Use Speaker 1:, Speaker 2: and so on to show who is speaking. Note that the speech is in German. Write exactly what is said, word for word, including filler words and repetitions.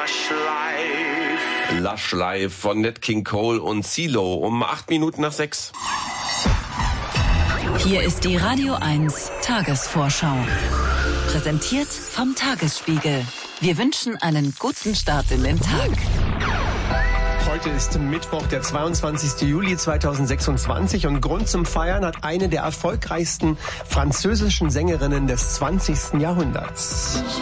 Speaker 1: Lush Life.
Speaker 2: Lush Life von Nat King Cole und CeeLo um acht Minuten nach sechs.
Speaker 3: Hier ist die Radio eins Tagesvorschau. Präsentiert vom Tagesspiegel. Wir wünschen einen guten Start in den Tag.
Speaker 4: Heute ist Mittwoch, der zweiundzwanzigsten Juli zweitausendsechsundzwanzig und Grund zum Feiern hat eine der erfolgreichsten französischen Sängerinnen des zwanzigsten Jahrhunderts.